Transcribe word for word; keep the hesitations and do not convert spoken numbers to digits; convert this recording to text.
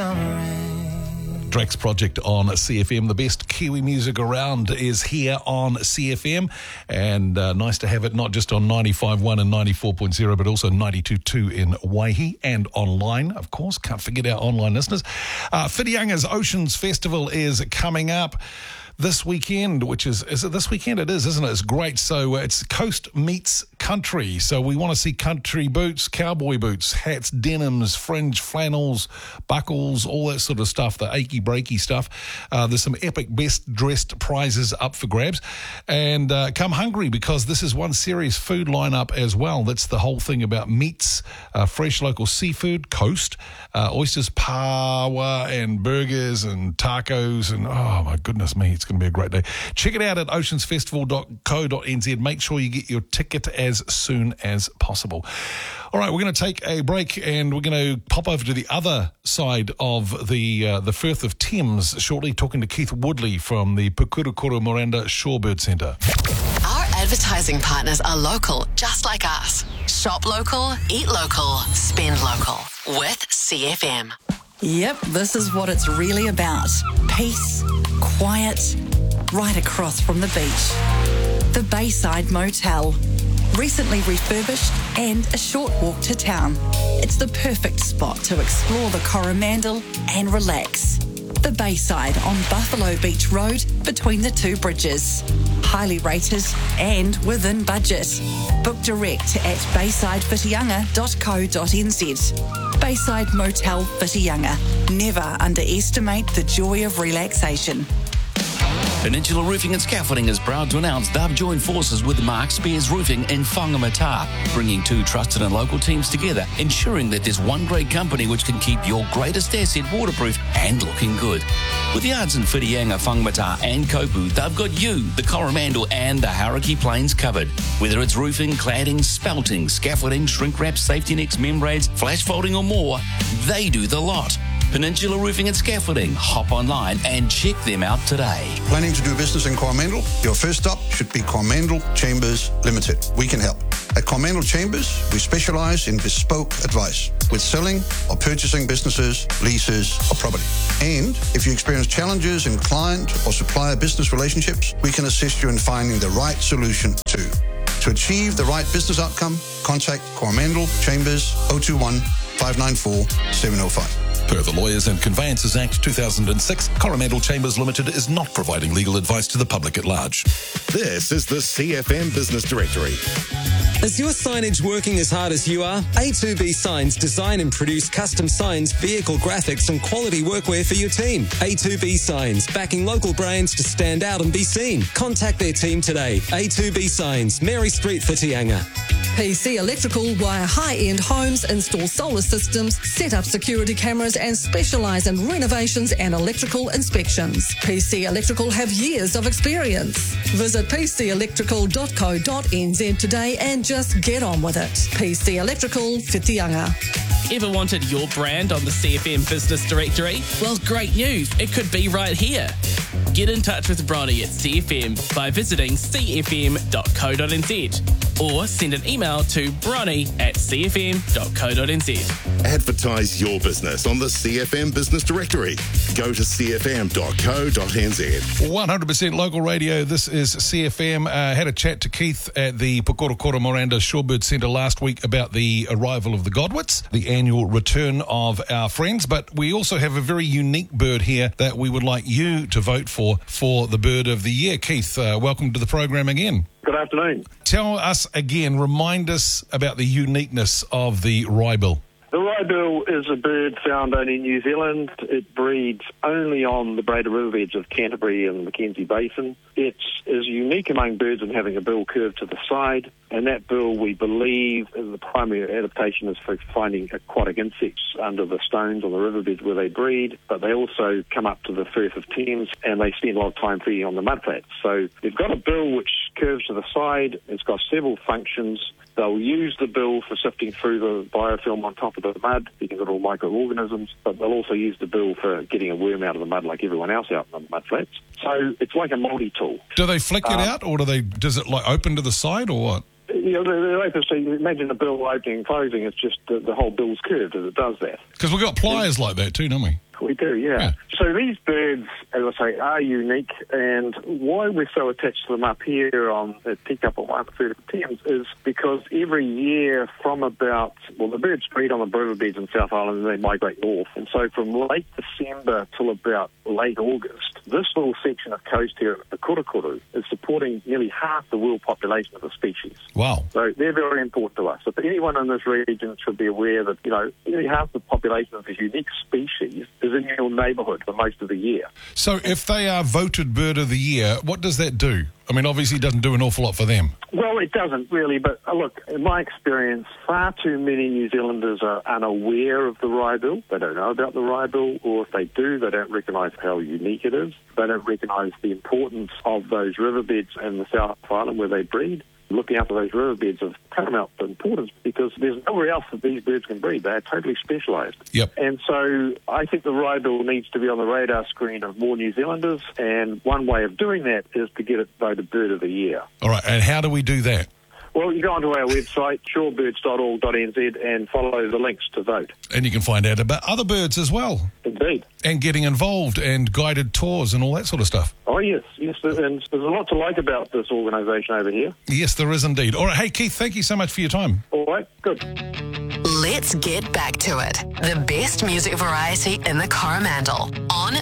summer rain. Drax Project on C F M. The best Kiwi music around is here on C F M, and uh, nice to have it not just on ninety-five point one and ninety-four point zero, but also ninety-two point two in Waihi and online, of course. Can't forget our online listeners. Uh, Whitianga's Oceans Festival is coming up this weekend, which is, is it this weekend? It is, isn't it? It's great. So uh, it's Coast Meets Country. So we want to see country boots, cowboy boots, hats, denims, fringe, flannels, buckles, all that sort of stuff, the achy breaky stuff. Uh, there's some epic best dressed prizes up for grabs. And uh, come hungry, because this is one serious food lineup as well. That's the whole thing about meats, uh, fresh local seafood, coast, uh, oysters, pawa, and burgers and tacos. And oh my goodness me, it's going to be a great day. Check it out at oceans festival dot co dot n z. Make sure you get your ticket as soon as possible. All right, we're going to take a break, and we're going to pop over to the other side of the uh, the Firth of Thames shortly, talking to Keith Woodley from the Pukurukuru Miranda Shorebird Centre. Our advertising partners are local, just like us. Shop local, eat local, spend local with C F M. Yep, this is what it's really about. Peace, quiet, right across from the beach. The Bayside Motel. Recently refurbished and a short walk to town. It's the perfect spot to explore the Coromandel and relax. The Bayside on Buffalo Beach Road between the two bridges. Highly rated and within budget. Book direct at bayside whitianga dot co dot n z. Bayside Motel Whitianga. Never underestimate the joy of relaxation. Peninsula Roofing and Scaffolding is proud to announce they've joined forces with Mark Spears Roofing in Whangamata, bringing two trusted and local teams together, ensuring that there's one great company which can keep your greatest asset waterproof and looking good. With yards in Whitianga, Whangamata and Kopu, they've got you, the Coromandel and the Hauraki Plains covered. Whether it's roofing, cladding, spouting, scaffolding, shrink wrap, safety nets, membranes, flash folding or more, they do the lot. Peninsula Roofing and Scaffolding. Hop online and check them out today. Planning to do business in Coromandel? Your first stop should be Coromandel Chambers Limited. We can help. At Coromandel Chambers, we specialise in bespoke advice with selling or purchasing businesses, leases or property. And if you experience challenges in client or supplier business relationships, we can assist you in finding the right solution too. To achieve the right business outcome, contact Coromandel Chambers oh two one, five nine four, seven oh five. Per the Lawyers and Conveyances Act two thousand six, Coromandel Chambers Limited is not providing legal advice to the public at large. This is the C F M Business Directory. Is your signage working as hard as you are? A two B Signs design and produce custom signs, vehicle graphics and quality workwear for your team. A two B Signs, backing local brands to stand out and be seen. Contact their team today. A two B Signs, Mary Street, Whitianga. P C Electrical wire high-end homes, install solar systems, set up security cameras and specialise in renovations and electrical inspections. P C Electrical have years of experience. Visit p c electrical dot co dot n z today and just get on with it. P C Electrical, Whitianga. Ever wanted your brand on the C F M Business Directory? Well, great news. It could be right here. Get in touch with Bronny at C F M by visiting c f m dot co dot n z or send an email to bronny at c f m dot co dot n z. Advertise your business on the C F M Business Directory. Go to c f m dot co dot n z. one hundred percent local radio. This is C F M. Uh, had a chat to Keith at the Pukurukuru Miranda Shorebird Centre last week about the arrival of the Godwits, the annual return of our friends. But we also have a very unique bird here that we would like you to vote for for the Bird of the Year. Keith, uh, welcome to the program again. Good afternoon. Tell us again, remind us about the uniqueness of the Wrybill. The Wrybill is a bird found only in New Zealand. It breeds only on the Breda riverbeds of Canterbury and the Mackenzie Basin. It is unique among birds in having a bill curved to the side, and that bill, we believe, is the primary adaptation is for finding aquatic insects under the stones on the riverbeds where they breed, but they also come up to the Firth of Thames and they spend a lot of time feeding on the mudflats. So they've got a bill which curves to the side. It's got several functions. They'll use the bill for sifting through the biofilm on top of the mud, because of all microorganisms, but they'll also use the bill for getting a worm out of the mud like everyone else out in the mud flats. So it's like a multi-tool. Do they flick it um, out, or do they? Does it like open to the side, or what? You know, they're open, so you imagine the bill opening and closing, it's just the, the whole bill's curved as it does that. Because we've got pliers like that too, don't we? We do, yeah. Yeah. So these birds, as I say, are unique, and why we're so attached to them up here on the Teacup and Waipaturi Thames is because every year from about, well, the birds breed on the riverbeds in South Island and they migrate north. And so from late December till about late August, this little section of coast here at the Kurukuru is supporting nearly half the world population of the species. Wow. So they're very important to us. If anyone in this region should be aware that, you know, nearly half the population of this unique species is in your neighbourhood for most of the year. So if they are voted Bird of the Year, what does that do? I mean, obviously it doesn't do an awful lot for them. Well, it doesn't really, but uh, look, in my experience, far too many New Zealanders are unaware of the wryebill. They don't know about the wryebill, or if they do, they don't recognise how unique it is. They don't recognise the importance of those riverbeds in the South Island where they breed. Looking after those riverbeds of paramount importance because there's nowhere else that these birds can breed. They're totally specialised. Yep. And so I think the wryebill needs to be on the radar screen of more New Zealanders, and one way of doing that is to get it voted Bird of the Year. All right, and how do we do that? Well, you go onto our website, shorebirds dot org dot n z, and follow the links to vote. And you can find out about other birds as well. Indeed. And getting involved and guided tours and all that sort of stuff. Oh, yes, yes, and there's a lot to like about this organisation over here. Yes, there is indeed. All right, hey, Keith, thank you so much for your time. All right, good. Let's get back to it. The best music variety in the Coromandel on